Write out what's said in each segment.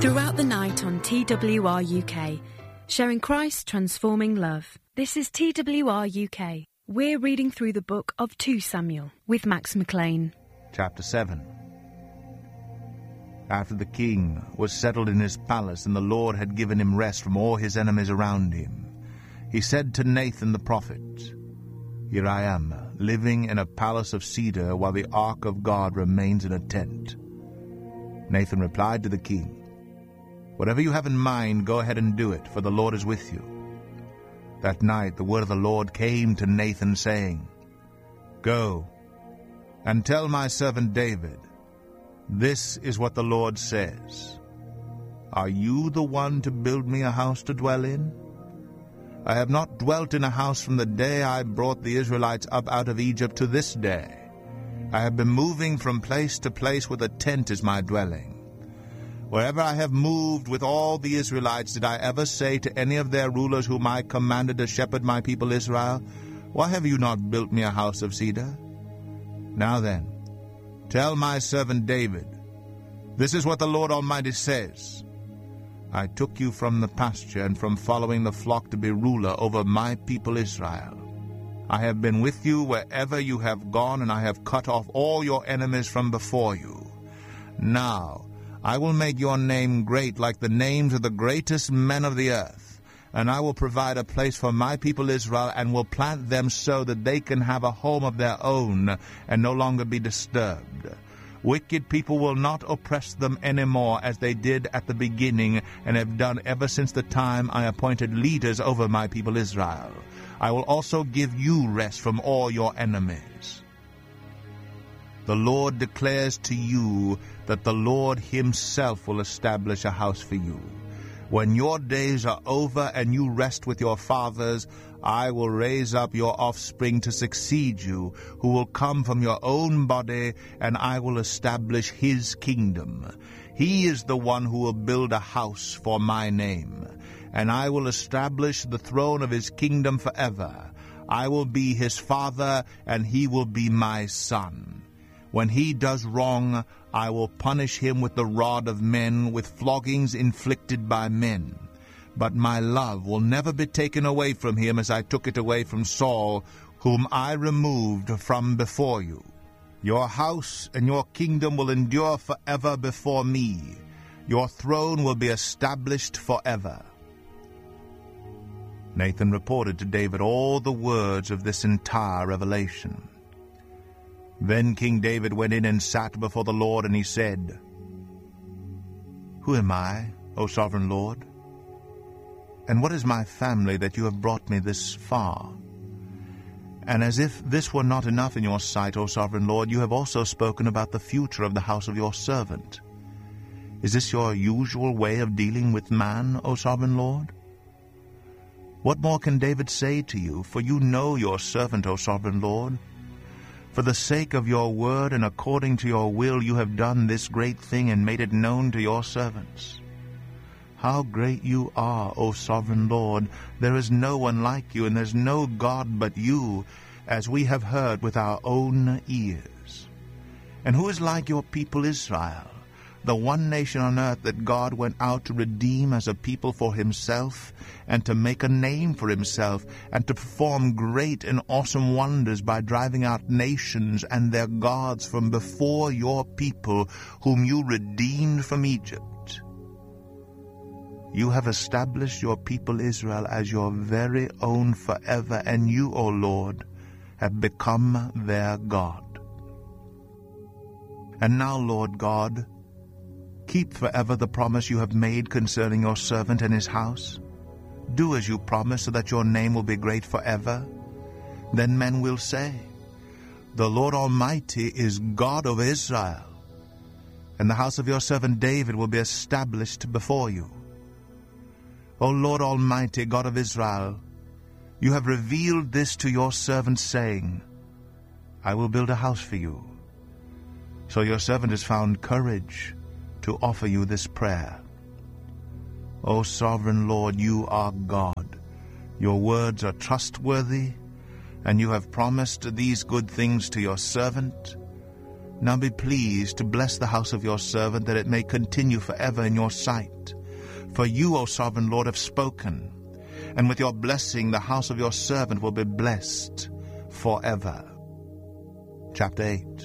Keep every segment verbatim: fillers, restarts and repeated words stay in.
Throughout the night on T W R U K, sharing Christ's transforming love. This is T W R U K. We're reading through the book of Second Samuel with Max McLean. Chapter seven. After the king was settled in his palace and the Lord had given him rest from all his enemies around him, he said to Nathan the prophet, "Here I am, living in a palace of cedar while the ark of God remains in a tent." Nathan replied to the king, "Whatever you have in mind, go ahead and do it, for the Lord is with you." That night the word of the Lord came to Nathan, saying, "Go and tell my servant David, this is what the Lord says. Are you the one to build me a house to dwell in? I have not dwelt in a house from the day I brought the Israelites up out of Egypt to this day. I have been moving from place to place where the tent is my dwelling. Wherever I have moved with all the Israelites, did I ever say to any of their rulers whom I commanded to shepherd my people Israel, 'Why have you not built me a house of cedar?' Now then, tell my servant David, this is what the Lord Almighty says. I took you from the pasture and from following the flock to be ruler over my people Israel. I have been with you wherever you have gone, and I have cut off all your enemies from before you. Now I will make your name great like the names of the greatest men of the earth, and I will provide a place for my people Israel, and will plant them so that they can have a home of their own and no longer be disturbed. Wicked people will not oppress them any more as they did at the beginning and have done ever since the time I appointed leaders over my people Israel. I will also give you rest from all your enemies. The Lord declares to you that the Lord himself will establish a house for you. When your days are over and you rest with your fathers, I will raise up your offspring to succeed you, who will come from your own body, and I will establish his kingdom. He is the one who will build a house for my name, and I will establish the throne of his kingdom forever. I will be his father, and he will be my son. When he does wrong, I will punish him with the rod of men, with floggings inflicted by men. But my love will never be taken away from him as I took it away from Saul, whom I removed from before you. Your house and your kingdom will endure forever before me. Your throne will be established forever." Nathan reported to David all the words of this entire revelation. Then King David went in and sat before the Lord, and he said, "Who am I, O sovereign Lord? And what is my family that you have brought me this far? And as if this were not enough in your sight, O sovereign Lord, you have also spoken about the future of the house of your servant. Is this your usual way of dealing with man, O sovereign Lord? What more can David say to you? For you know your servant, O sovereign Lord. For the sake of your word and according to your will, you have done this great thing and made it known to your servants. How great you are, O sovereign Lord! There is no one like you, and there is no God but you, as we have heard with our own ears. And who is like your people Israel, the one nation on earth that God went out to redeem as a people for himself, and to make a name for himself, and to perform great and awesome wonders by driving out nations and their gods from before your people, whom you redeemed from Egypt? You have established your people Israel as your very own forever, and you, O Lord, have become their God. And now, Lord God, keep forever the promise you have made concerning your servant and his house. Do as you promised, so that your name will be great forever. Then men will say, 'The Lord Almighty is God of Israel,' and the house of your servant David will be established before you. O Lord Almighty, God of Israel, you have revealed this to your servant, saying, 'I will build a house for you.' So your servant has found courage to offer you this prayer. O sovereign Lord, you are God. Your words are trustworthy, and you have promised these good things to your servant. Now be pleased to bless the house of your servant, that it may continue forever in your sight. For you, O sovereign Lord, have spoken, and with your blessing the house of your servant will be blessed forever. Chapter eight.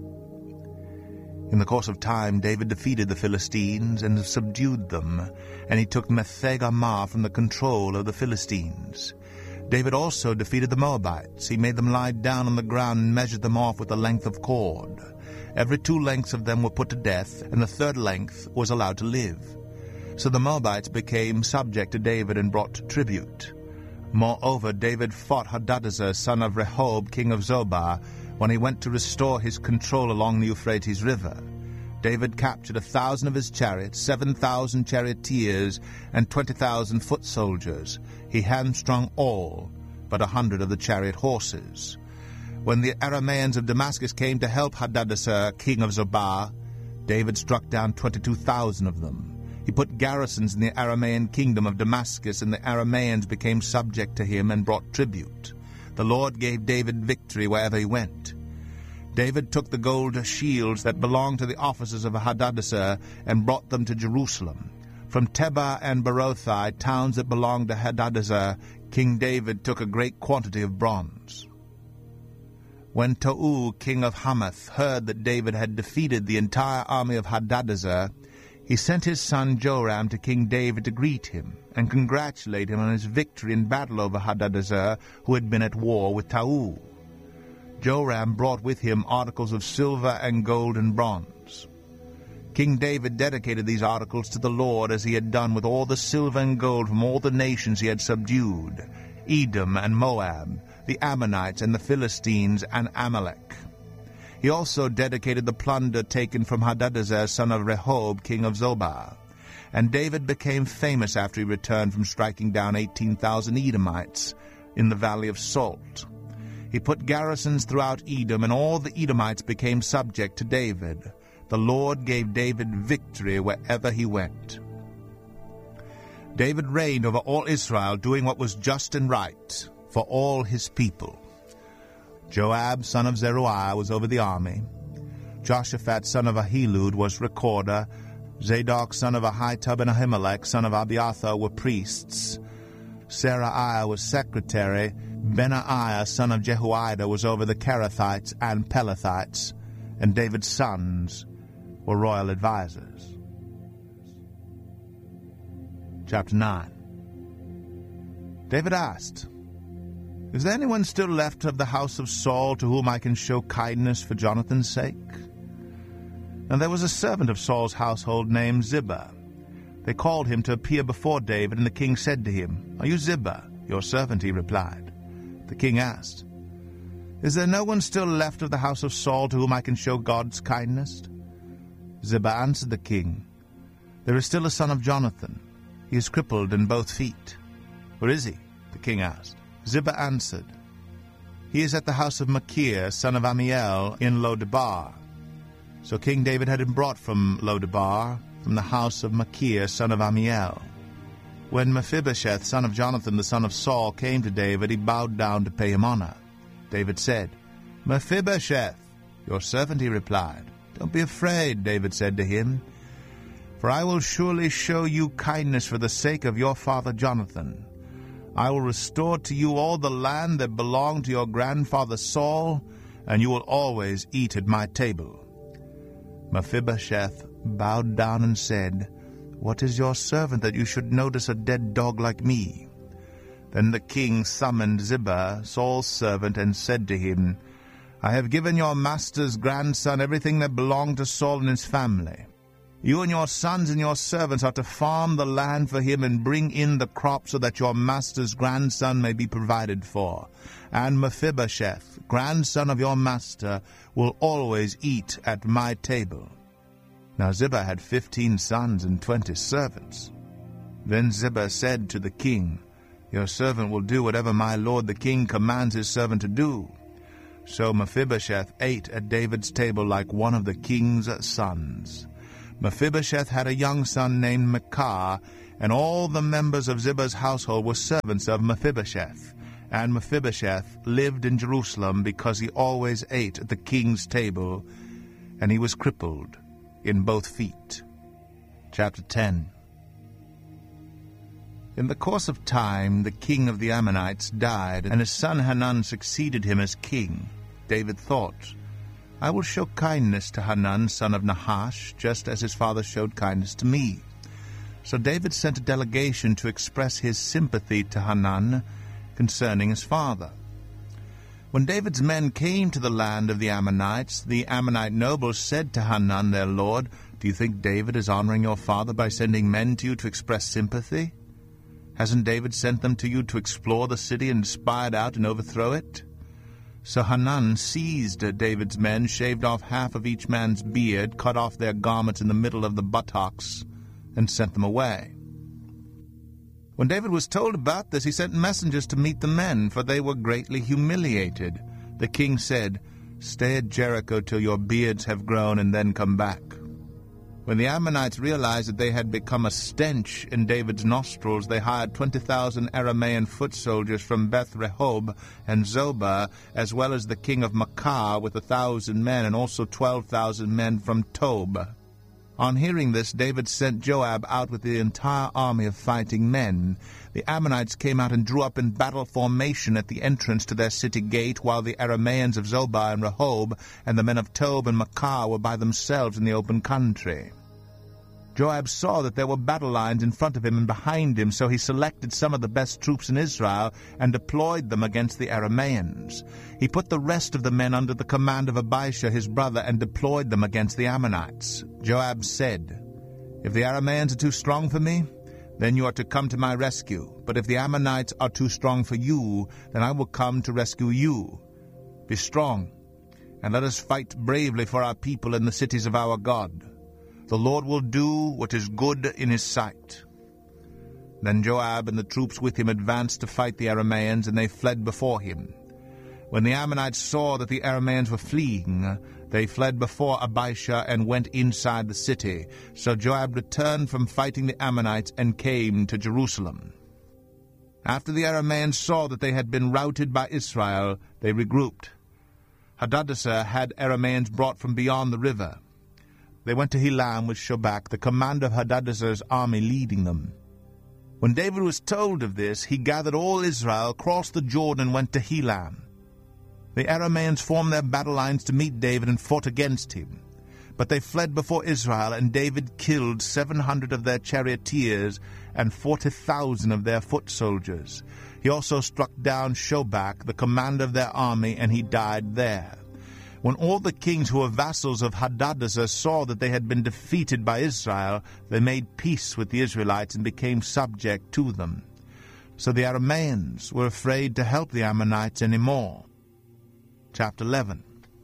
In the course of time, David defeated the Philistines and subdued them, and he took Metheg-Ammah from the control of the Philistines. David also defeated the Moabites. He made them lie down on the ground and measured them off with a length of cord. Every two lengths of them were put to death, and the third length was allowed to live. So the Moabites became subject to David and brought tribute. Moreover, David fought Hadadezer, son of Rehob, king of Zobah, when he went to restore his control along the Euphrates River. David captured a thousand of his chariots, seven thousand charioteers, and twenty thousand foot soldiers. He hamstrung all but a hundred of the chariot horses. When the Arameans of Damascus came to help Hadadezer, king of Zobah, David struck down twenty-two thousand of them. He put garrisons in the Aramean kingdom of Damascus, and the Arameans became subject to him and brought tribute. The Lord gave David victory wherever he went. David took the gold shields that belonged to the officers of Hadadezer and brought them to Jerusalem. From Tebah and Berothai, towns that belonged to Hadadezer, King David took a great quantity of bronze. When Tou, king of Hamath, heard that David had defeated the entire army of Hadadezer, he sent his son Joram to King David to greet him and congratulate him on his victory in battle over Hadadezer, who had been at war with Tou. Joram brought with him articles of silver and gold and bronze. King David dedicated these articles to the Lord, as he had done with all the silver and gold from all the nations he had subdued, Edom and Moab, the Ammonites and the Philistines and Amalek. He also dedicated the plunder taken from Hadadezer, son of Rehob, king of Zobah. And David became famous after he returned from striking down eighteen thousand Edomites in the valley of Salt. He put garrisons throughout Edom, and all the Edomites became subject to David. The Lord gave David victory wherever he went. David reigned over all Israel, doing what was just and right for all his people. Joab, son of Zeruiah, was over the army. Joshaphat, son of Ahilud, was recorder. Zadok, son of Ahitub, and Ahimelech, son of Abiathar, were priests. Seraiah was secretary. Benaiah, son of Jehoiada, was over the Kerethites and Pelethites, and David's sons were royal advisers. Chapter nine. David asked, "Is there anyone still left of the house of Saul to whom I can show kindness for Jonathan's sake?" And there was a servant of Saul's household named Ziba. They called him to appear before David, and the king said to him, "Are you Ziba?" "Your servant," he replied. The king asked, "Is there no one still left of the house of Saul to whom I can show God's kindness?" Ziba answered the king, "There is still a son of Jonathan. He is crippled in both feet." "Where is he?" the king asked. Ziba answered, "He is at the house of Machir, son of Amiel, in Lo-debar." So King David had him brought from Lo-debar, from the house of Machir, son of Amiel. When Mephibosheth, son of Jonathan, the son of Saul, came to David, he bowed down to pay him honor. David said, "Mephibosheth." "Your servant," he replied. "Don't be afraid," David said to him, "for I will surely show you kindness for the sake of your father Jonathan. I will restore to you all the land that belonged to your grandfather Saul, and you will always eat at my table." Mephibosheth bowed down and said, "What is your servant that you should notice a dead dog like me?" Then the king summoned Ziba, Saul's servant, and said to him, "I have given your master's grandson everything that belonged to Saul and his family. You and your sons and your servants are to farm the land for him and bring in the crop so that your master's grandson may be provided for. And Mephibosheth, grandson of your master, will always eat at my table." Now Ziba had fifteen sons and twenty servants. Then Ziba said to the king, "Your servant will do whatever my lord the king commands his servant to do." So Mephibosheth ate at David's table like one of the king's sons. Mephibosheth had a young son named Micah, and all the members of Ziba's household were servants of Mephibosheth. And Mephibosheth lived in Jerusalem because he always ate at the king's table, and he was crippled in both feet. Chapter ten. In the course of time, the king of the Ammonites died, and his son Hanun succeeded him as king. David thought, I will show kindness to Hanun, son of Nahash, just as his father showed kindness to me. So David sent a delegation to express his sympathy to Hanun concerning his father. When David's men came to the land of the Ammonites, the Ammonite nobles said to Hanun, their lord, Do you think David is honoring your father by sending men to you to express sympathy? Hasn't David sent them to you to explore the city and spy it out and overthrow it? So Hanun seized David's men, shaved off half of each man's beard, cut off their garments in the middle of the buttocks, and sent them away. When David was told about this, he sent messengers to meet the men, for they were greatly humiliated. The king said, Stay at Jericho till your beards have grown, and then come back. When the Ammonites realized that they had become a stench in David's nostrils, they hired twenty thousand Aramean foot soldiers from Beth Rehob and Zobah, as well as the king of Maacah with a thousand men, and also twelve thousand men from Tob. On hearing this, David sent Joab out with the entire army of fighting men. The Ammonites came out and drew up in battle formation at the entrance to their city gate, while the Arameans of Zobah and Rehob and the men of Tob and Maacah were by themselves in the open country. Joab saw that there were battle lines in front of him and behind him, so he selected some of the best troops in Israel and deployed them against the Arameans. He put the rest of the men under the command of Abishai his brother and deployed them against the Ammonites. Joab said, If the Arameans are too strong for me, then you are to come to my rescue. But if the Ammonites are too strong for you, then I will come to rescue you. Be strong, and let us fight bravely for our people and the cities of our God. The Lord will do what is good in his sight. Then Joab and the troops with him advanced to fight the Arameans, and they fled before him. When the Ammonites saw that the Arameans were fleeing, they fled before Abishai and went inside the city. So Joab returned from fighting the Ammonites and came to Jerusalem. After the Arameans saw that they had been routed by Israel, they regrouped. Hadadezer had Arameans brought from beyond the river. They went to Helam with Shobak, the commander of Hadadezer's army, leading them. When David was told of this, he gathered all Israel, crossed the Jordan, and went to Helam. The Arameans formed their battle lines to meet David and fought against him. But they fled before Israel, and David killed seven hundred of their charioteers and forty thousand of their foot soldiers. He also struck down Shobak, the commander of their army, and he died there. When all the kings who were vassals of Hadadezer saw that they had been defeated by Israel, they made peace with the Israelites and became subject to them. So the Arameans were afraid to help the Ammonites any more. Chapter eleven.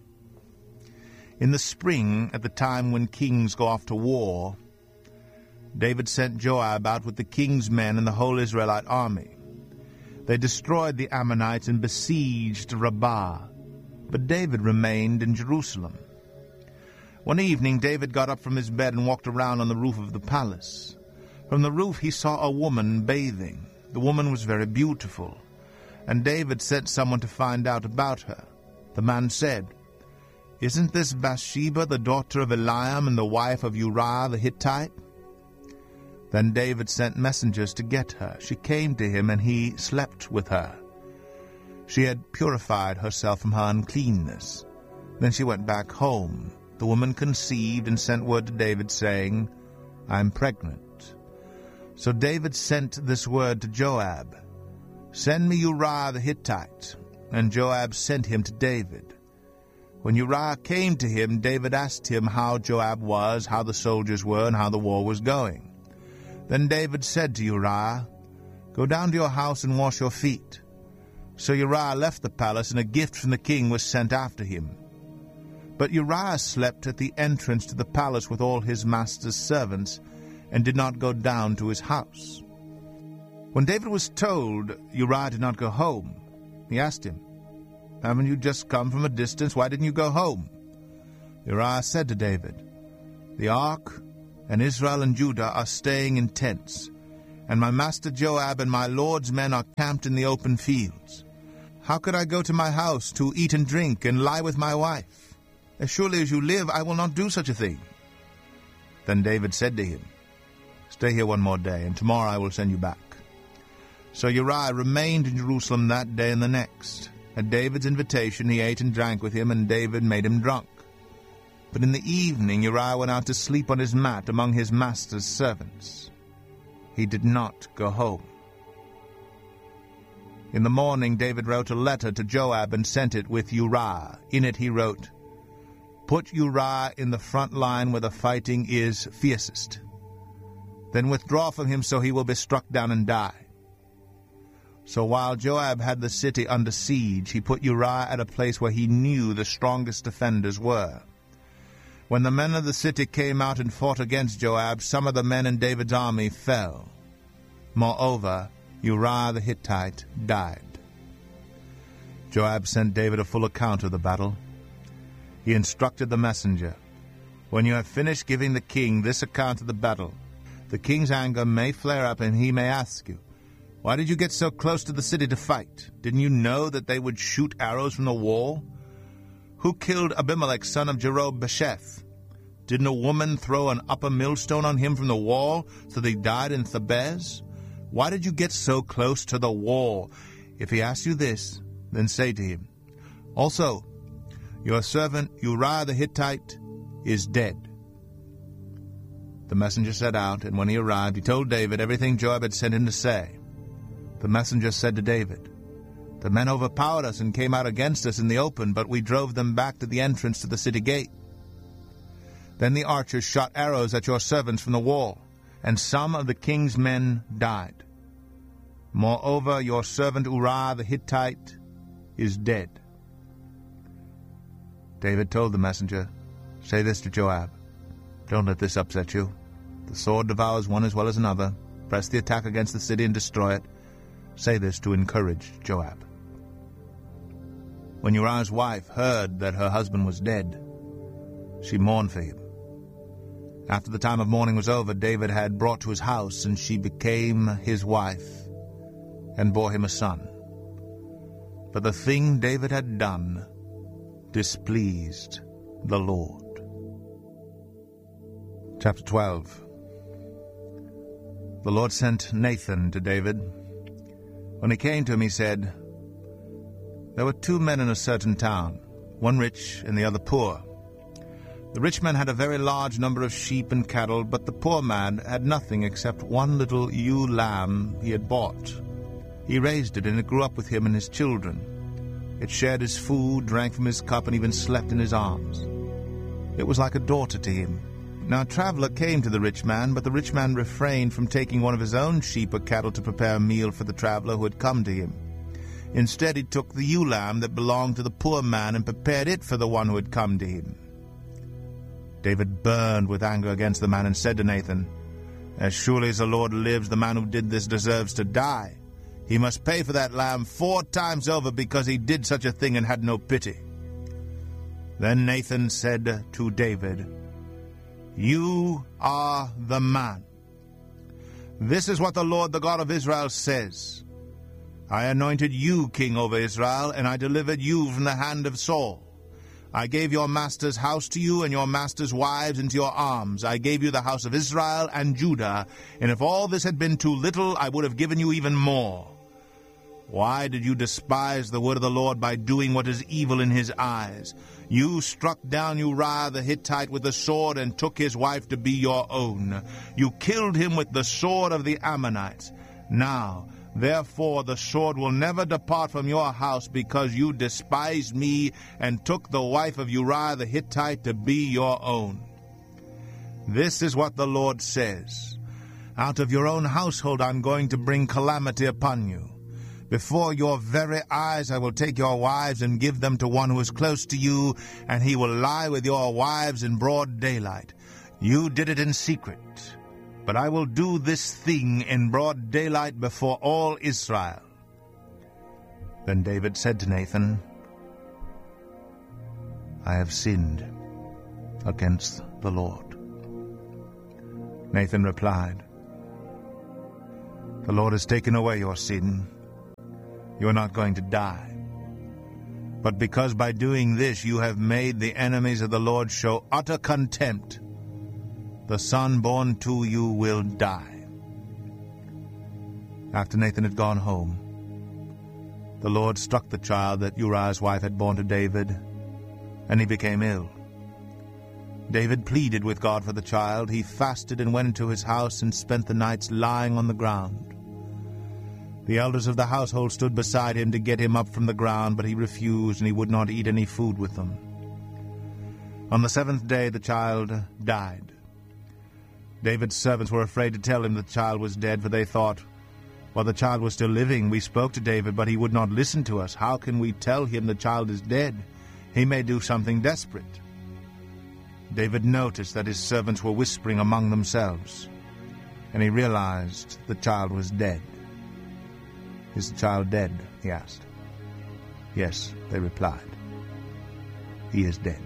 In the spring, at the time when kings go off to war, David sent Joab out with the king's men and the whole Israelite army. They destroyed the Ammonites and besieged Rabbah. But David remained in Jerusalem. One evening David got up from his bed and walked around on the roof of the palace. From the roof he saw a woman bathing. The woman was very beautiful, and David sent someone to find out about her. The man said, Isn't this Bathsheba, the daughter of Eliam and the wife of Uriah the Hittite? Then David sent messengers to get her. She came to him, and he slept with her. She had purified herself from her uncleanness. Then she went back home. The woman conceived and sent word to David, saying, I am pregnant. So David sent this word to Joab, Send me Uriah the Hittite. And Joab sent him to David. When Uriah came to him, David asked him how Joab was, how the soldiers were, and how the war was going. Then David said to Uriah, Go down to your house and wash your feet. So Uriah left the palace, and a gift from the king was sent after him. But Uriah slept at the entrance to the palace with all his master's servants, and did not go down to his house. When David was told Uriah did not go home, he asked him, Haven't you just come from a distance? Why didn't you go home? Uriah said to David, The ark and Israel and Judah are staying in tents, and my master Joab and my lord's men are camped in the open fields. How could I go to my house to eat and drink and lie with my wife? As surely as you live, I will not do such a thing." Then David said to him, "Stay here one more day, and tomorrow I will send you back." So Uriah remained in Jerusalem that day and the next. At David's invitation he ate and drank with him, and David made him drunk. But in the evening Uriah went out to sleep on his mat among his master's servants. He did not go home. In the morning David wrote a letter to Joab and sent it with Uriah. In it he wrote, "Put Uriah in the front line where the fighting is fiercest. Then withdraw from him so he will be struck down and die." So while Joab had the city under siege, he put Uriah at a place where he knew the strongest defenders were. When the men of the city came out and fought against Joab, some of the men in David's army fell. Moreover, Uriah the Hittite died. Joab sent David a full account of the battle. He instructed the messenger, "When you have finished giving the king this account of the battle, the king's anger may flare up, and he may ask you, 'Why did you get so close to the city to fight? Didn't you know that they would shoot arrows from the wall? Who killed Abimelech, son of Jerob-Besheth? Didn't a woman throw an upper millstone on him from the wall, so that he died in Thebez? Why did you get so close to the wall?' If he asks you this, then say to him, 'Also, your servant Uriah the Hittite is dead.'" The messenger set out, and when he arrived, he told David everything Joab had sent him to say. The messenger said to David, "The men overpowered us and came out against us in the open, but we drove them back to the entrance to the city gate. Then the archers shot arrows at your servants from the wall, and some of the king's men died. Moreover, your servant Uriah the Hittite is dead." David told the messenger, "Say this to Joab. Don't let this upset you. The sword devours one as well as another. Press the attack against the city and destroy it. Say this to encourage Joab." When Uriah's wife heard that her husband was dead, she mourned for him. After the time of mourning was over, David had brought to his house, and she became his wife and bore him a son. But the thing David had done displeased the Lord. Chapter twelve. The Lord sent Nathan to David. When he came to him, he said, "There were two men in a certain town, one rich and the other poor. The rich man had a very large number of sheep and cattle, but the poor man had nothing except one little ewe lamb he had bought. He raised it, and it grew up with him and his children. It shared his food, drank from his cup, and even slept in his arms. It was like a daughter to him. Now a traveler came to the rich man, but the rich man refrained from taking one of his own sheep or cattle to prepare a meal for the traveler who had come to him. Instead, he took the ewe lamb that belonged to the poor man and prepared it for the one who had come to him." David burned with anger against the man and said to Nathan, "As surely as the Lord lives, the man who did this deserves to die. He must pay for that lamb four times over because he did such a thing and had no pity." Then Nathan said to David, "You are the man. This is what the Lord, the God of Israel, says. I anointed you king over Israel, and I delivered you from the hand of Saul. I gave your master's house to you and your master's wives into your arms. I gave you the house of Israel and Judah, and if all this had been too little, I would have given you even more. Why did you despise the word of the Lord by doing what is evil in his eyes? You struck down Uriah the Hittite with the sword and took his wife to be your own. You killed him with the sword of the Ammonites. Now, therefore, the sword will never depart from your house because you despised me and took the wife of Uriah the Hittite to be your own. This is what the Lord says. Out of your own household I'm going to bring calamity upon you. Before your very eyes I will take your wives and give them to one who is close to you, and he will lie with your wives in broad daylight. You did it in secret, but I will do this thing in broad daylight before all Israel." Then David said to Nathan, "I have sinned against the Lord." Nathan replied, "The Lord has taken away your sin. You are not going to die. But because by doing this you have made the enemies of the Lord show utter contempt, the son born to you will die." After Nathan had gone home, the Lord struck the child that Uriah's wife had borne to David, and he became ill. David pleaded with God for the child. He fasted and went into his house and spent the nights lying on the ground. The elders of the household stood beside him to get him up from the ground, but he refused, and he would not eat any food with them. On the seventh day the child died. David's servants were afraid to tell him the child was dead, for they thought, "While the child was still living, we spoke to David, but he would not listen to us. How can we tell him the child is dead? He may do something desperate." David noticed that his servants were whispering among themselves, and he realized the child was dead. "Is the child dead?" he asked. "Yes," they replied. "He is dead."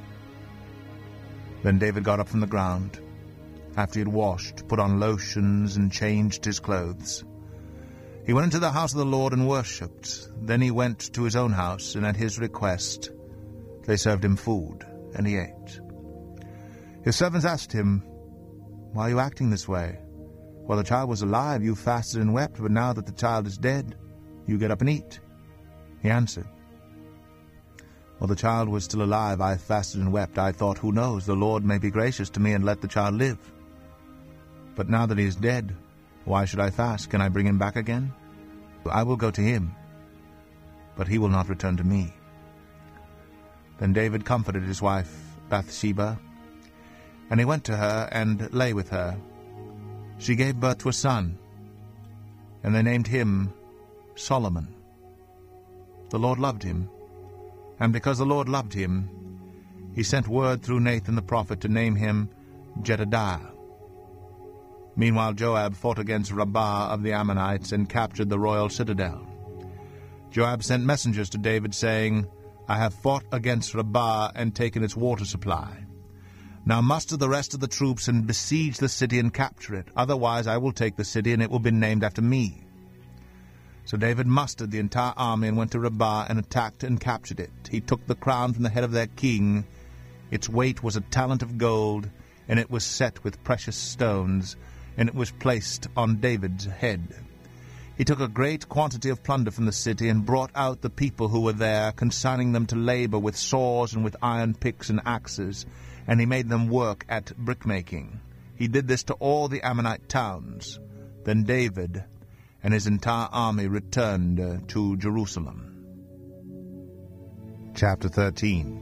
Then David got up from the ground, after he had washed, put on lotions, and changed his clothes. He went into the house of the Lord and worshipped. Then he went to his own house, and at his request they served him food, and he ate. His servants asked him, "Why are you acting this way? While the child was alive, you fasted and wept, but now that the child is dead, you get up and eat." He answered, "While the child was still alive, I fasted and wept. I thought, who knows, the Lord may be gracious to me and let the child live. But now that he is dead, why should I fast? Can I bring him back again? I will go to him, but he will not return to me." Then David comforted his wife Bathsheba, and he went to her and lay with her. She gave birth to a son, and they named him Solomon. The Lord loved him, and because the Lord loved him, he sent word through Nathan the prophet to name him Jedediah. Meanwhile Joab fought against Rabbah of the Ammonites and captured the royal citadel. Joab sent messengers to David, saying, "I have fought against Rabbah and taken its water supply. Now muster the rest of the troops and besiege the city and capture it. Otherwise I will take the city, and it will be named after me." So David mustered the entire army and went to Rabbah and attacked and captured it. He took the crown from the head of their king. Its weight was a talent of gold, and it was set with precious stones, and it was placed on David's head. He took a great quantity of plunder from the city and brought out the people who were there, consigning them to labor with saws and with iron picks and axes, and he made them work at brickmaking. He did this to all the Ammonite towns. Then David and his entire army returned uh, to Jerusalem. Chapter thirteen.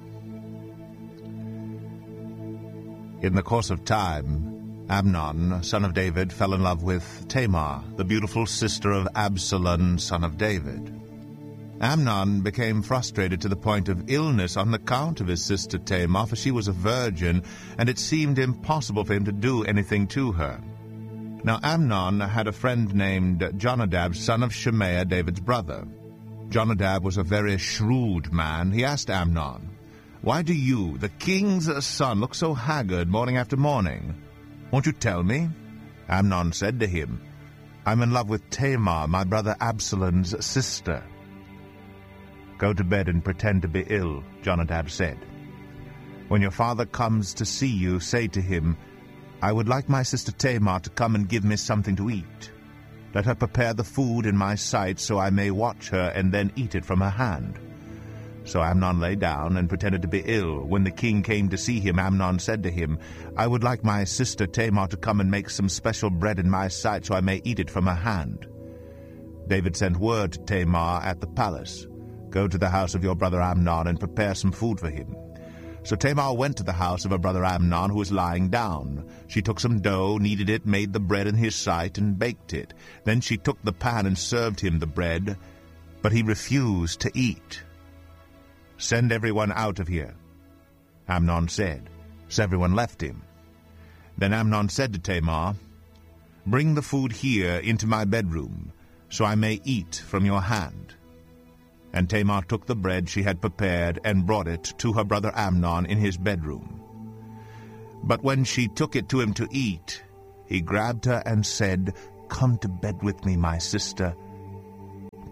In the course of time, Amnon, son of David, fell in love with Tamar, the beautiful sister of Absalom, son of David. Amnon became frustrated to the point of illness on account of his sister Tamar, for she was a virgin, and it seemed impossible for him to do anything to her. Now Amnon had a friend named Jonadab, son of Shimea, David's brother. Jonadab was a very shrewd man. He asked Amnon, "Why do you, the king's son, look so haggard morning after morning? Won't you tell me?" Amnon said to him, "I'm in love with Tamar, my brother Absalom's sister." "Go to bed and pretend to be ill," Jonadab said. "When your father comes to see you, say to him, 'I would like my sister Tamar to come and give me something to eat. Let her prepare the food in my sight, so I may watch her and then eat it from her hand.'" So Amnon lay down and pretended to be ill. When the king came to see him, Amnon said to him, "I would like my sister Tamar to come and make some special bread in my sight, so I may eat it from her hand." David sent word to Tamar at the palace, "Go to the house of your brother Amnon and prepare some food for him." So Tamar went to the house of her brother Amnon, who was lying down. She took some dough, kneaded it, made the bread in his sight, and baked it. Then she took the pan and served him the bread, but he refused to eat. "Send everyone out of here," Amnon said. So everyone left him. Then Amnon said to Tamar, "Bring the food here into my bedroom, so I may eat from your hand." And Tamar took the bread she had prepared and brought it to her brother Amnon in his bedroom. But when she took it to him to eat, he grabbed her and said, "Come to bed with me, my sister."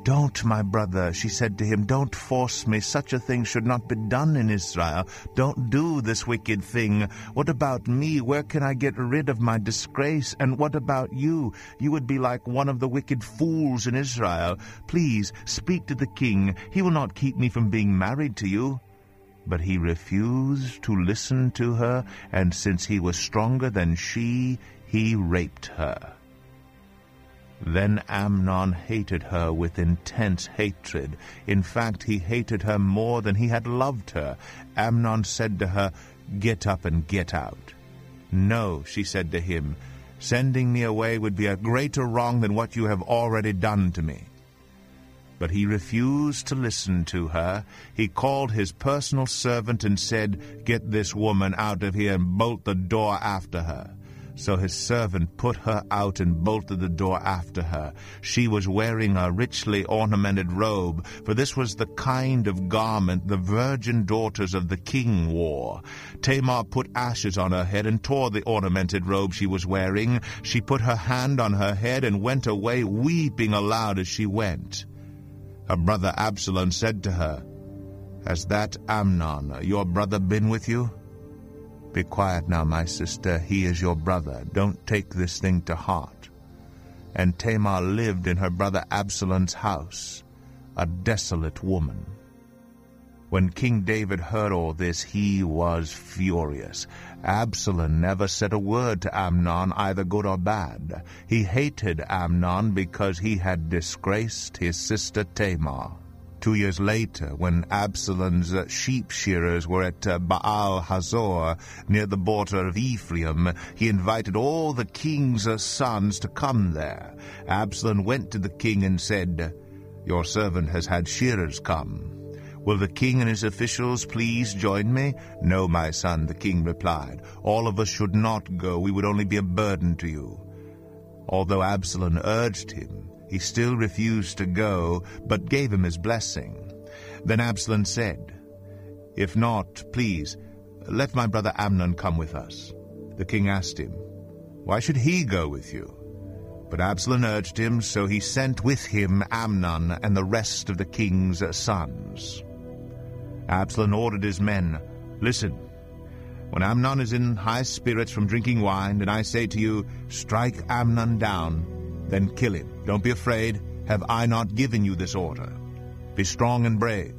"Don't, my brother," she said to him, "don't force me. Such a thing should not be done in Israel. Don't do this wicked thing. What about me? Where can I get rid of my disgrace? And what about you? You would be like one of the wicked fools in Israel. Please, speak to the king. He will not keep me from being married to you." But he refused to listen to her, and since he was stronger than she, he raped her. Then Amnon hated her with intense hatred. In fact, he hated her more than he had loved her. Amnon said to her, "Get up and get out." "No," she said to him, "sending me away would be a greater wrong than what you have already done to me." But he refused to listen to her. He called his personal servant and said, "Get this woman out of here and bolt the door after her." So his servant put her out and bolted the door after her. She was wearing a richly ornamented robe, for this was the kind of garment the virgin daughters of the king wore. Tamar put ashes on her head and tore the ornamented robe she was wearing. She put her hand on her head and went away, weeping aloud as she went. Her brother Absalom said to her, "Has that Amnon, your brother, been with you?" "Be quiet now, my sister. He is your brother. Don't take this thing to heart." And Tamar lived in her brother Absalom's house, a desolate woman. When King David heard all this, he was furious. Absalom never said a word to Amnon, either good or bad. He hated Amnon because he had disgraced his sister Tamar. Two years later, when Absalom's uh, sheep shearers were at uh, Baal Hazor, near the border of Ephraim, he invited all the king's uh, sons to come there. Absalom went to the king and said, "Your servant has had shearers come. Will the king and his officials please join me?" "No, my son," the king replied. "All of us should not go. We would only be a burden to you." Although Absalom urged him, he still refused to go, but gave him his blessing. Then Absalom said, "If not, please, let my brother Amnon come with us." The king asked him, "Why should he go with you?" But Absalom urged him, so he sent with him Amnon and the rest of the king's sons. Absalom ordered his men, "Listen, when Amnon is in high spirits from drinking wine, and I say to you, 'Strike Amnon down,' then kill him. Don't be afraid. Have I not given you this order? Be strong and brave."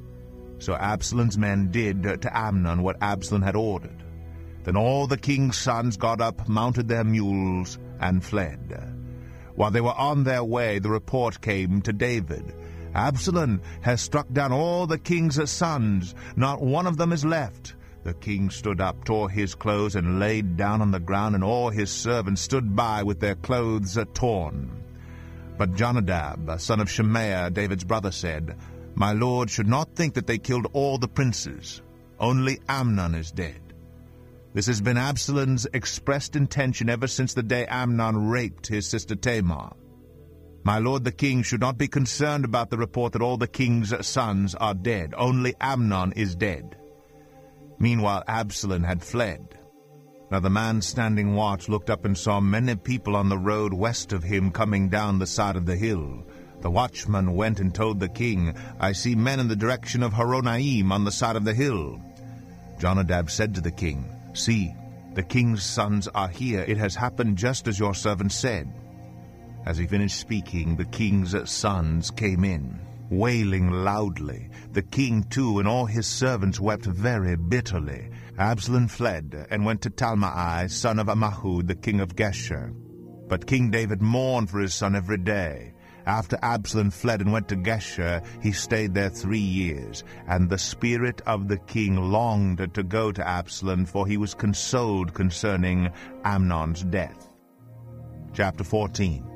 So Absalom's men did to Amnon what Absalom had ordered. Then all the king's sons got up, mounted their mules, and fled. While they were on their way, the report came to David, "Absalom has struck down all the king's sons. Not one of them is left." The king stood up, tore his clothes, and laid down on the ground, and all his servants stood by with their clothes torn. But Jonadab, son of Shemaiah, David's brother, said, "My lord should not think that they killed all the princes. Only Amnon is dead." This has been Absalom's expressed intention ever since the day Amnon raped his sister Tamar. My lord the king should not be concerned about the report that all the king's sons are dead. Only Amnon is dead. Meanwhile, Absalom had fled. Now the man standing watch looked up and saw many people on the road west of him coming down the side of the hill. The watchman went and told the king, "I see men in the direction of Horonaim on the side of the hill." Jonadab said to the king, "See, the king's sons are here. It has happened just as your servant said." As he finished speaking, the king's sons came in, wailing loudly. The king, too, and all his servants wept very bitterly. Absalom fled and went to Talmai, son of Ammihud, the king of Geshur. But King David mourned for his son every day. After Absalom fled and went to Geshur, he stayed there three years, and the spirit of the king longed to go to Absalom, for he was consoled concerning Amnon's death. Chapter fourteen.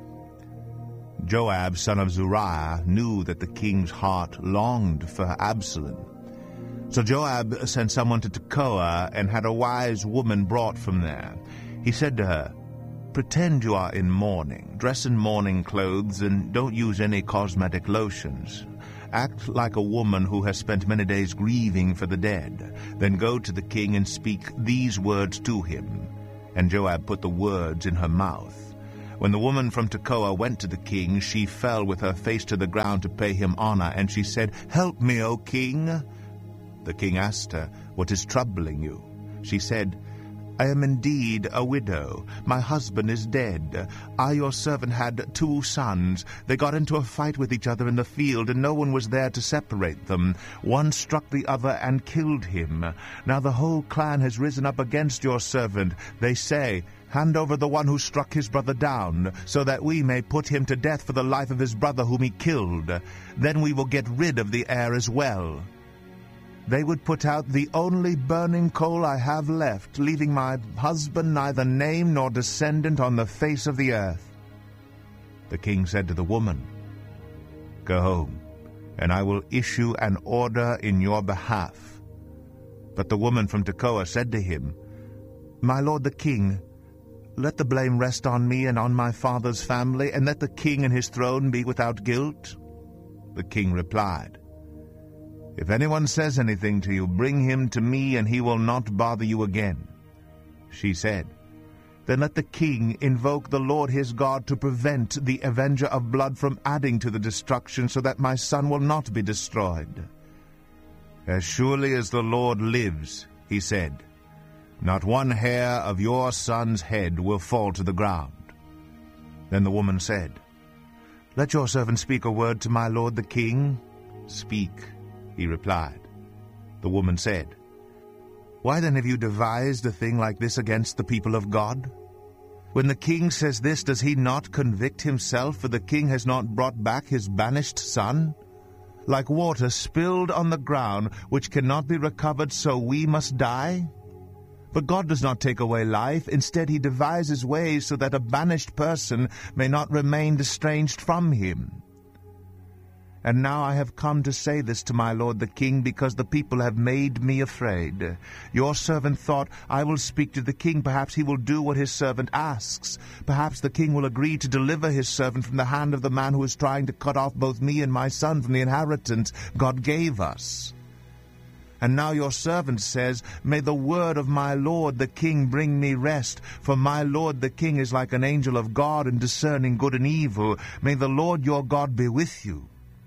Joab, son of Zeruiah, knew that the king's heart longed for Absalom. So Joab sent someone to Tekoa and had a wise woman brought from there. He said to her, "Pretend you are in mourning, dress in mourning clothes, and don't use any cosmetic lotions. Act like a woman who has spent many days grieving for the dead. Then go to the king and speak these words to him." And Joab put the words in her mouth. When the woman from Tekoa went to the king, she fell with her face to the ground to pay him honor, and she said, "Help me, O king." The king asked her, "What is troubling you?" She said, "I am indeed a widow. My husband is dead. I, your servant, had two sons. They got into a fight with each other in the field, and no one was there to separate them. One struck the other and killed him. Now the whole clan has risen up against your servant. They say, 'Hand over the one who struck his brother down, so that we may put him to death for the life of his brother whom he killed. Then we will get rid of the heir as well.' They would put out the only burning coal I have left, leaving my husband neither name nor descendant on the face of the earth." The king said to the woman, "Go home, and I will issue an order in your behalf." But the woman from Tekoa said to him, "My lord the king, let the blame rest on me and on my father's family, and let the king and his throne be without guilt." The king replied, "If anyone says anything to you, bring him to me, and he will not bother you again." She said, "Then let the king invoke the Lord his God to prevent the avenger of blood from adding to the destruction, so that my son will not be destroyed." "As surely as the Lord lives," he said, "not one hair of your son's head will fall to the ground." Then the woman said, "Let your servant speak a word to my lord the king." "Speak," he replied. The woman said, "Why then have you devised a thing like this against the people of God? When the king says this, does he not convict himself, for the king has not brought back his banished son? Like water spilled on the ground, which cannot be recovered, so we must die? But God does not take away life. Instead, he devises ways so that a banished person may not remain estranged from him. And now I have come to say this to my lord the king, because the people have made me afraid. Your servant thought, 'I will speak to the king. Perhaps he will do what his servant asks. Perhaps the king will agree to deliver his servant from the hand of the man who is trying to cut off both me and my son from the inheritance God gave us.' And now your servant says, 'May the word of my lord the king bring me rest, for my lord the king is like an angel of God in discerning good and evil. May the Lord your God be with you.'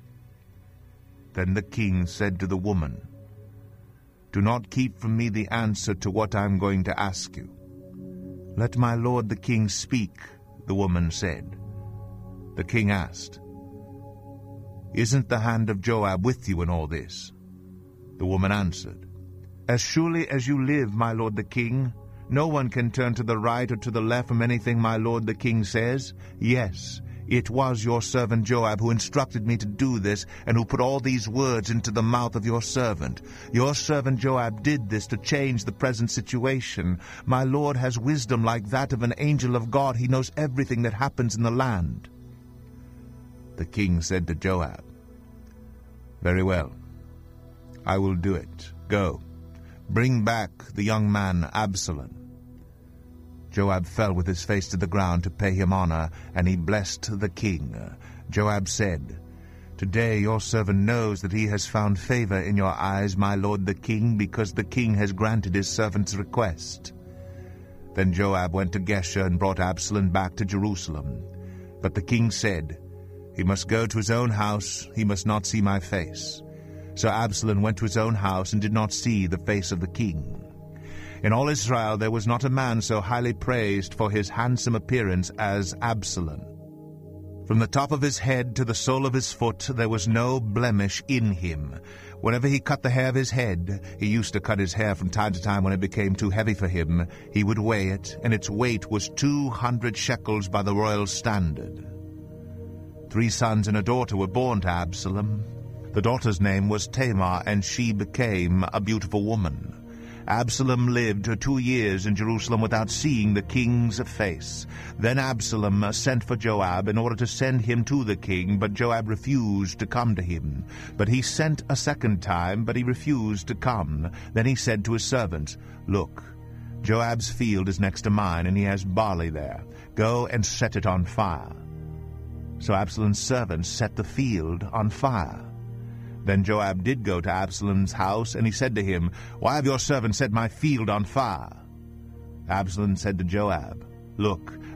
Then the king said to the woman, 'Do not keep from me the answer to what I am going to ask you.' 'Let my lord the king speak,' the woman said. The king asked, 'Isn't the hand of Joab with you in all this?' The woman answered, 'As surely as you live, my lord the king, no one can turn to the right or to the left from anything my lord the king says. Yes, it was your servant Joab who instructed me to do this, and who put all these words into the mouth of your servant. Your servant Joab did this to change the present situation. My lord has wisdom like that of an angel of God. He knows everything that happens in the land.' The king said to Joab, 'Very well, I will do it. Go, bring back the young man Absalom.' Joab fell with his face to the ground to pay him honor, and he blessed the king. Joab said, 'Today your servant knows that he has found favor in your eyes, my lord the king, because the king has granted his servant's request.' Then Joab went to Geshur and brought Absalom back to Jerusalem. But the king said, 'He must go to his own house. He must not see my face.' So Absalom went to his own house and did not see the face of the king. In all Israel there was not a man so highly praised for his handsome appearance as Absalom. From the top of his head to the sole of his foot there was no blemish in him. Whenever he cut the hair of his head, he used to cut his hair from time to time when it became too heavy for him, he would weigh it, and its weight was two hundred shekels by the royal standard. Three sons and a daughter were born to Absalom. The daughter's name was Tamar, and she became a beautiful woman. Absalom lived two years in Jerusalem without seeing the king's face. Then Absalom sent for Joab in order to send him to the king, but Joab refused to come to him. But he sent a second time, but he refused to come. Then he said to his servants, 'Look, Joab's field is next to mine, and he has barley there. Go and set it on fire.' So Absalom's servants set the field on fire. Then Joab did go to Absalom's house, and he said to him, 'Why have your servants set my field on fire?' Absalom said to Joab, 'Look,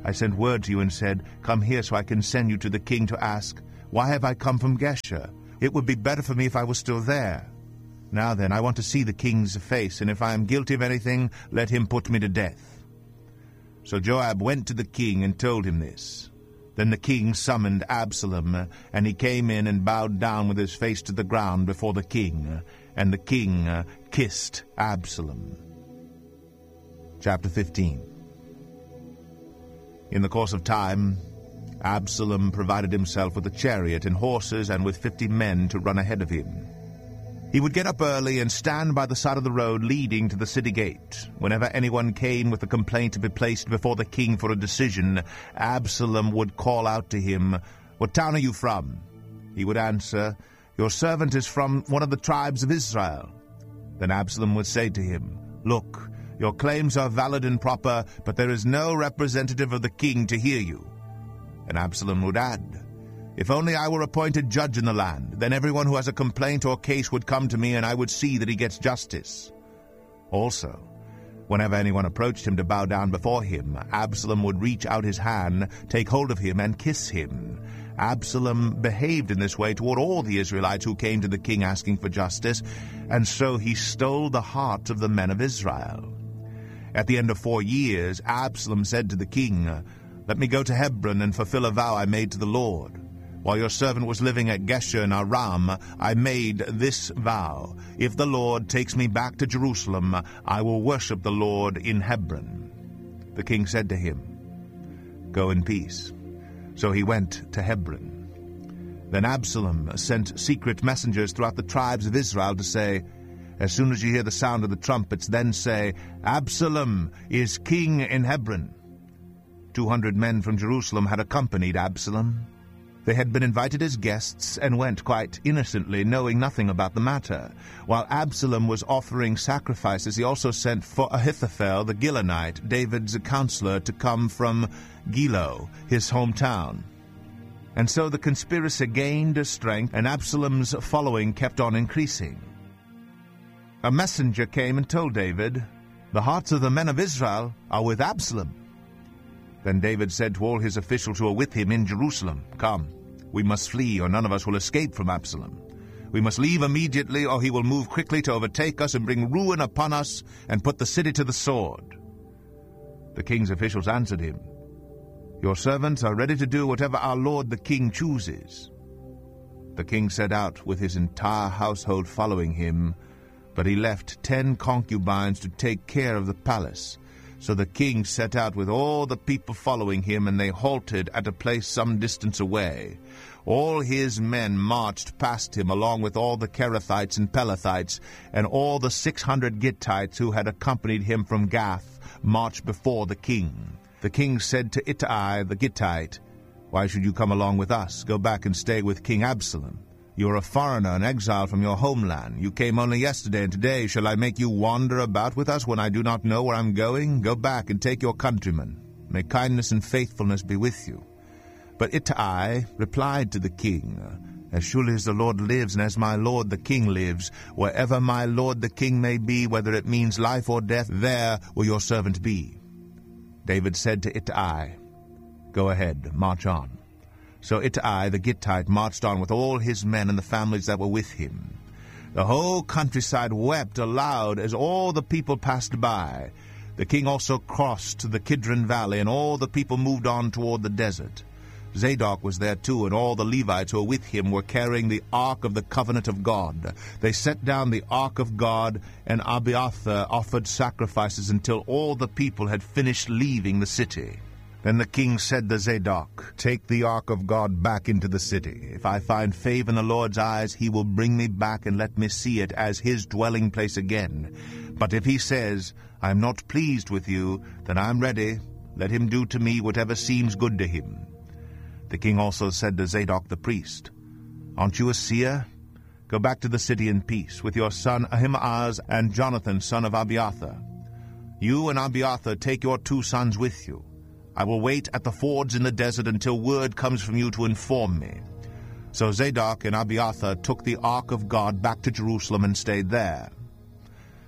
I sent word to you and said, 'Come here so I can send you to the king to ask, why have I come from Geshur? It would be better for me if I was still there. Now then, I want to see the king's face, and if I am guilty of anything, let him put me to death.' So Joab went to the king and told him this. Then the king summoned Absalom, and he came in and bowed down with his face to the ground before the king, and the king kissed Absalom." Chapter fifteen. In the course of time, Absalom provided himself with a chariot and horses and with fifty men to run ahead of him. He would get up early and stand by the side of the road leading to the city gate. Whenever anyone came with a complaint to be placed before the king for a decision, Absalom would call out to him, "What town are you from?" He would answer, "Your servant is from one of the tribes of Israel." Then Absalom would say to him, "Look, your claims are valid and proper, but there is no representative of the king to hear you." And Absalom would add, "If only I were appointed judge in the land, then everyone who has a complaint or case would come to me, and I would see that he gets justice." Also, whenever anyone approached him to bow down before him, Absalom would reach out his hand, take hold of him, and kiss him. Absalom behaved in this way toward all the Israelites who came to the king asking for justice, and so he stole the hearts of the men of Israel. At the end of four years, Absalom said to the king, "Let me go to Hebron and fulfill a vow I made to the Lord. While your servant was living at Geshur in Aram, I made this vow. If the Lord takes me back to Jerusalem, I will worship the Lord in Hebron." The king said to him, "Go in peace." So he went to Hebron. Then Absalom sent secret messengers throughout the tribes of Israel to say, "As soon as you hear the sound of the trumpets, then say, 'Absalom is king in Hebron.'" Two hundred men from Jerusalem had accompanied Absalom. They had been invited as guests and went quite innocently, knowing nothing about the matter. While Absalom was offering sacrifices, he also sent for Ahithophel the Gilonite, David's counselor, to come from Gilo, his hometown. And so the conspiracy gained strength, and Absalom's following kept on increasing. A messenger came and told David, "The hearts of the men of Israel are with Absalom." Then David said to all his officials who were with him in Jerusalem, "Come, we must flee, or none of us will escape from Absalom. We must leave immediately, or he will move quickly to overtake us and bring ruin upon us and put the city to the sword." The king's officials answered him, "Your servants are ready to do whatever our lord the king chooses." The king set out with his entire household following him, but he left ten concubines to take care of the palace. So the king set out with all the people following him, and they halted at a place some distance away. All his men marched past him, along with all the Kerethites and Pelethites, and all the six hundred Gittites who had accompanied him from Gath marched before the king. The king said to Ittai the Gittite, "Why should you come along with us? Go back and stay with King Absalom. You are a foreigner and exile from your homeland. You came only yesterday, and today shall I make you wander about with us when I do not know where I am going? Go back and take your countrymen. May kindness and faithfulness be with you." But Ittai replied to the king, "As surely as the Lord lives, and as my lord the king lives, wherever my lord the king may be, whether it means life or death, there will your servant be." David said to Ittai, "Go ahead, march on." So Ittai the Gittite marched on with all his men and the families that were with him. The whole countryside wept aloud as all the people passed by. The king also crossed the Kidron Valley, and all the people moved on toward the desert. Zadok was there too, and all the Levites who were with him were carrying the Ark of the Covenant of God. They set down the Ark of God, and Abiathar offered sacrifices until all the people had finished leaving the city. Then the king said to Zadok, "Take the Ark of God back into the city. If I find favor in the Lord's eyes, he will bring me back and let me see it as his dwelling place again. But if he says, 'I am not pleased with you,' then I am ready. Let him do to me whatever seems good to him." The king also said to Zadok the priest, "Aren't you a seer? Go back to the city in peace with your son Ahimaaz and Jonathan, son of Abiathar. You and Abiathar take your two sons with you. I will wait at the fords in the desert until word comes from you to inform me." So Zadok and Abiathar took the Ark of God back to Jerusalem and stayed there.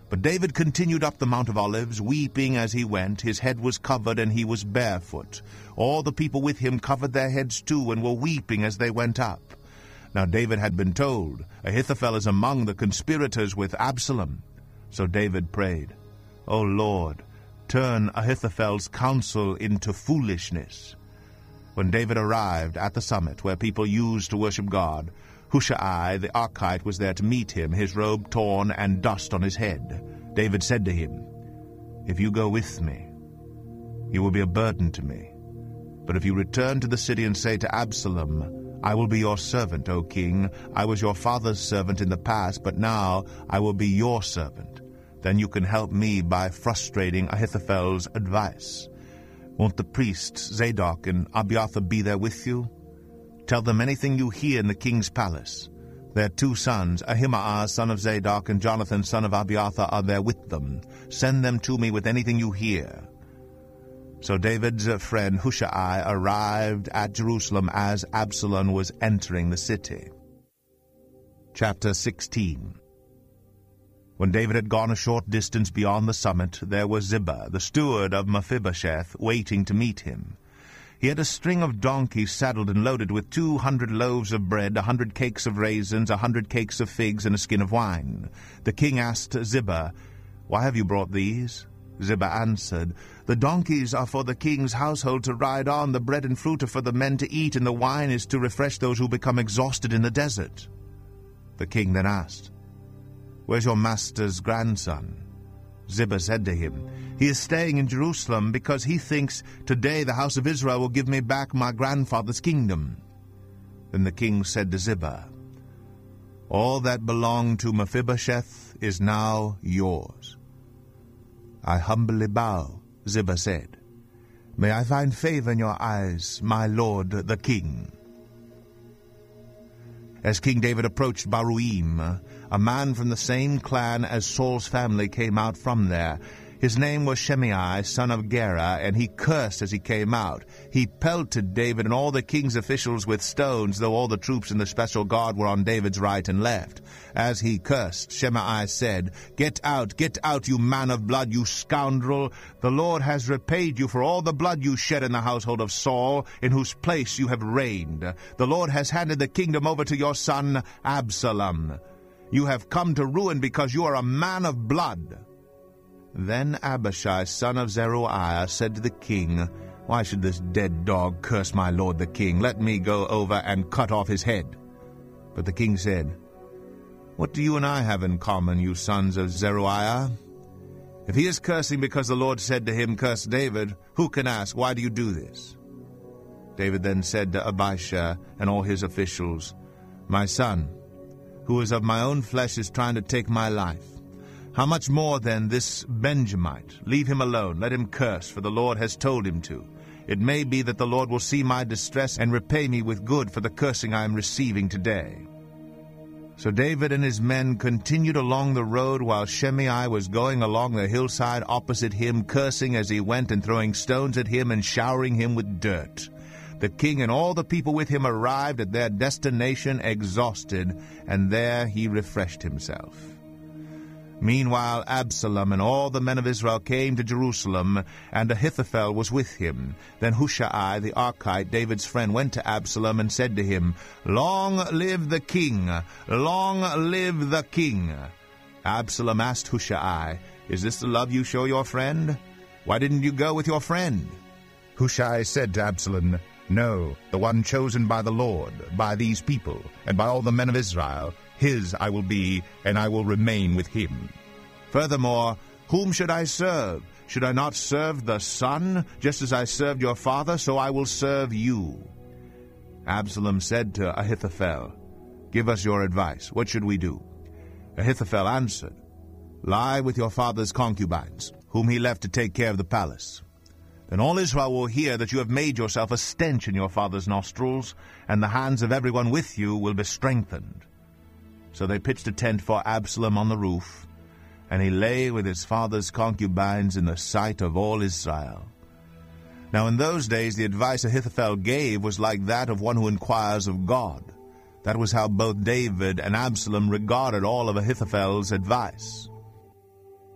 But David continued up the Mount of Olives, weeping as he went. His head was covered, and he was barefoot. All the people with him covered their heads too, and were weeping as they went up. Now David had been told, Ahithophel is among the conspirators with Absalom. So David prayed, O Lord, turn Ahithophel's counsel into foolishness. When David arrived at the summit where people used to worship God, Hushai the Archite was there to meet him, his robe torn and dust on his head. David said to him, If you go with me, you will be a burden to me. But if you return to the city and say to Absalom, I will be your servant, O king. I was your father's servant in the past, but now I will be your servant. Then you can help me by frustrating Ahithophel's advice. Won't the priests Zadok and Abiathar be there with you? Tell them anything you hear in the king's palace. Their two sons, Ahimaaz son of Zadok and Jonathan son of Abiathar, are there with them. Send them to me with anything you hear. So David's friend Hushai arrived at Jerusalem as Absalom was entering the city. Chapter sixteen. When David had gone a short distance beyond the summit, there was Ziba, the steward of Mephibosheth, waiting to meet him. He had a string of donkeys saddled and loaded with two hundred loaves of bread, a hundred cakes of raisins, a hundred cakes of figs, and a skin of wine. The king asked Ziba, Why have you brought these? Ziba answered, The donkeys are for the king's household to ride on, the bread and fruit are for the men to eat, and the wine is to refresh those who become exhausted in the desert. The king then asked, Where's your master's grandson? Ziba said to him, He is staying in Jerusalem because he thinks, Today the house of Israel will give me back my grandfather's kingdom. Then the king said to Ziba, All that belonged to Mephibosheth is now yours. I humbly bow, Ziba said. May I find favor in your eyes, my lord the king. As King David approached Baruim, a man from the same clan as Saul's family came out from there. His name was Shimei, son of Gera, and he cursed as he came out. He pelted David and all the king's officials with stones, though all the troops in the special guard were on David's right and left. As he cursed, Shimei said, Get out, get out, you man of blood, you scoundrel! The Lord has repaid you for all the blood you shed in the household of Saul, in whose place you have reigned. The Lord has handed the kingdom over to your son Absalom. You have come to ruin because you are a man of blood. Then Abishai, son of Zeruiah, said to the king, Why should this dead dog curse my lord the king? Let me go over and cut off his head. But the king said, What do you and I have in common, you sons of Zeruiah? If he is cursing because the Lord said to him, Curse David, who can ask, Why do you do this? David then said to Abishai and all his officials, My son, who is of my own flesh, is trying to take my life. How much more then this Benjamite? Leave him alone, let him curse, for the Lord has told him to. It may be that the Lord will see my distress and repay me with good for the cursing I am receiving today. So David and his men continued along the road while Shimei was going along the hillside opposite him, cursing as he went and throwing stones at him and showering him with dirt. The king and all the people with him arrived at their destination exhausted, and there he refreshed himself. Meanwhile Absalom and all the men of Israel came to Jerusalem, and Ahithophel was with him. Then Hushai the Archite, David's friend, went to Absalom and said to him, Long live the king! Long live the king! Absalom asked Hushai, Is this the love you show your friend? Why didn't you go with your friend? Hushai said to Absalom, No, the one chosen by the Lord, by these people, and by all the men of Israel, his I will be, and I will remain with him. Furthermore, whom should I serve? Should I not serve the son? Just as I served your father, so I will serve you. Absalom said to Ahithophel, Give us your advice. What should we do? Ahithophel answered, Lie with your father's concubines, whom he left to take care of the palace. Then all Israel will hear that you have made yourself a stench in your father's nostrils, and the hands of everyone with you will be strengthened. So they pitched a tent for Absalom on the roof, and he lay with his father's concubines in the sight of all Israel. Now in those days the advice Ahithophel gave was like that of one who inquires of God. That was how both David and Absalom regarded all of Ahithophel's advice.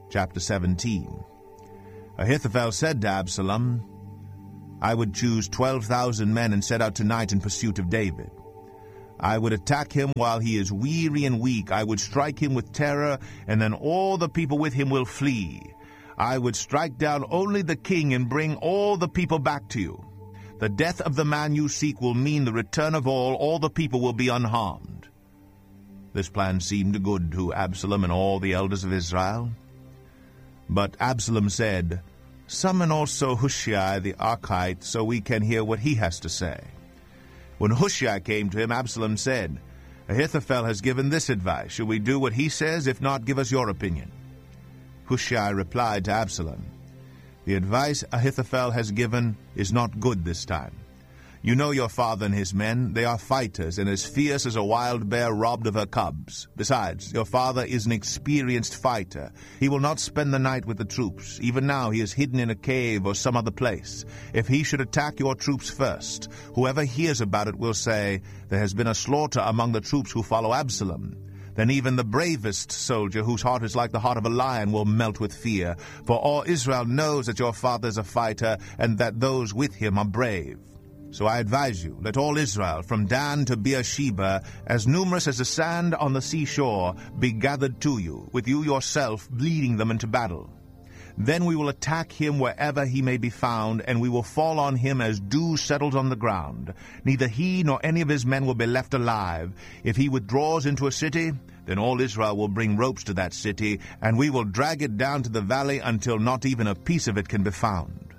Chapter seventeen. Ahithophel said to Absalom, I would choose twelve thousand men and set out tonight in pursuit of David. I would attack him while he is weary and weak. I would strike him with terror, and then all the people with him will flee. I would strike down only the king and bring all the people back to you. The death of the man you seek will mean the return of all. All the people will be unharmed. This plan seemed good to Absalom and all the elders of Israel. But Absalom said, Summon also Hushai the Archite, so we can hear what he has to say. When Hushai came to him, Absalom said, Ahithophel has given this advice. Shall we do what he says? If not, give us your opinion. Hushai replied to Absalom, The advice Ahithophel has given is not good this time. You know your father and his men. They are fighters, and as fierce as a wild bear robbed of her cubs. Besides, your father is an experienced fighter. He will not spend the night with the troops. Even now he is hidden in a cave or some other place. If he should attack your troops first, whoever hears about it will say, There has been a slaughter among the troops who follow Absalom. Then even the bravest soldier, whose heart is like the heart of a lion, will melt with fear. For all Israel knows that your father is a fighter, and that those with him are brave. So I advise you, let all Israel, from Dan to Beersheba, as numerous as the sand on the seashore, be gathered to you, with you yourself leading them into battle. Then we will attack him wherever he may be found, and we will fall on him as dew settles on the ground. Neither he nor any of his men will be left alive. If he withdraws into a city, then all Israel will bring ropes to that city, and we will drag it down to the valley until not even a piece of it can be found.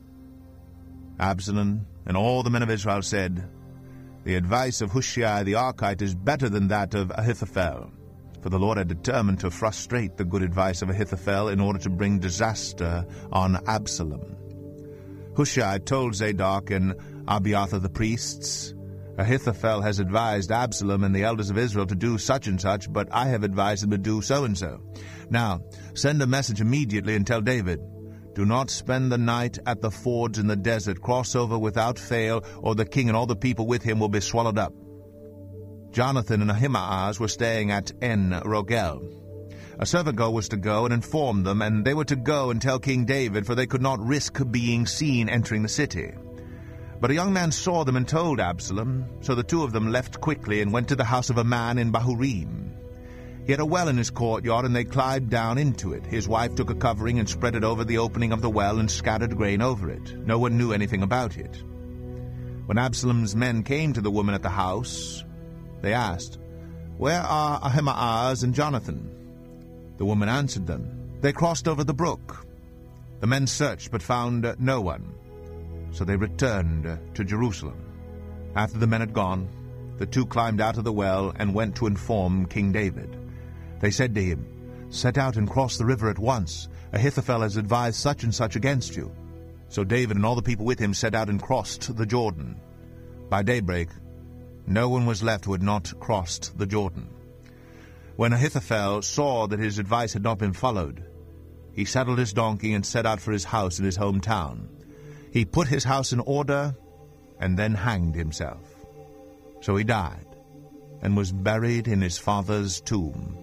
Absalom and all the men of Israel said, The advice of Hushai the Archite is better than that of Ahithophel. For the Lord had determined to frustrate the good advice of Ahithophel in order to bring disaster on Absalom. Hushai told Zadok and Abiathar the priests, Ahithophel has advised Absalom and the elders of Israel to do such and such, but I have advised them to do so and so. Now send a message immediately and tell David, Do not spend the night at the fords in the desert. Cross over without fail, or the king and all the people with him will be swallowed up. Jonathan and Ahimaaz were staying at En-Rogel. A servant girl was to go and inform them, and they were to go and tell King David, for they could not risk being seen entering the city. But a young man saw them and told Absalom, so the two of them left quickly and went to the house of a man in Bahurim. He had a well in his courtyard, and they climbed down into it. His wife took a covering and spread it over the opening of the well and scattered grain over it. No one knew anything about it. When Absalom's men came to the woman at the house, they asked, Where are Ahimaaz and Jonathan? The woman answered them, They crossed over the brook. The men searched but found no one. So they returned to Jerusalem. After the men had gone, the two climbed out of the well and went to inform King David. They said to him, Set out and cross the river at once. Ahithophel has advised such and such against you. So David and all the people with him set out and crossed the Jordan. By daybreak, no one was left who had not crossed the Jordan. When Ahithophel saw that his advice had not been followed, he saddled his donkey and set out for his house in his hometown. He put his house in order and then hanged himself. So he died and was buried in his father's tomb.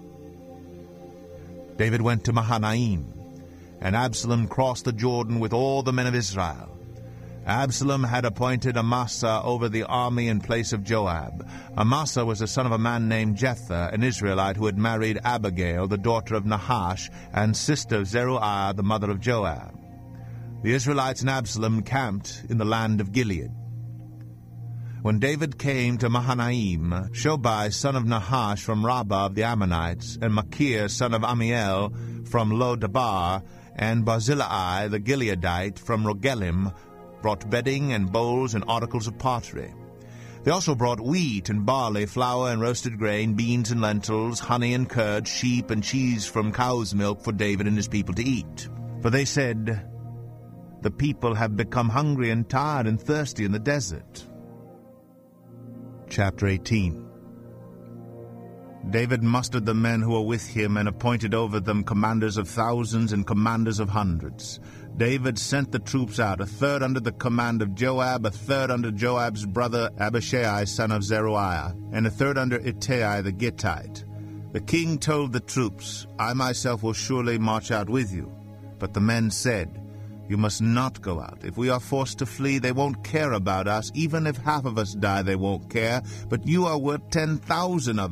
David went to Mahanaim, and Absalom crossed the Jordan with all the men of Israel. Absalom had appointed Amasa over the army in place of Joab. Amasa was the son of a man named Jether, an Israelite who had married Abigail, the daughter of Nahash, and sister of Zeruiah, the mother of Joab. The Israelites and Absalom camped in the land of Gilead. When David came to Mahanaim, Shobai, son of Nahash from Rabbah of the Ammonites, and Machir, son of Amiel from Lo-Debar, and Barzillai, the Gileadite, from Rogelim, brought bedding and bowls and articles of pottery. They also brought wheat and barley, flour and roasted grain, beans and lentils, honey and curd, sheep and cheese from cow's milk for David and his people to eat. For they said, The people have become hungry and tired and thirsty in the desert. Chapter eighteen. David mustered the men who were with him and appointed over them commanders of thousands and commanders of hundreds. David sent the troops out, a third under the command of Joab, a third under Joab's brother Abishai son of Zeruiah, and a third under Ittai the Gittite. The king told the troops, "I myself will surely march out with you." But the men said, "You must not go out. If we are forced to flee, they won't care about us. Even if half of us die, they won't care. But you are worth ten thousand of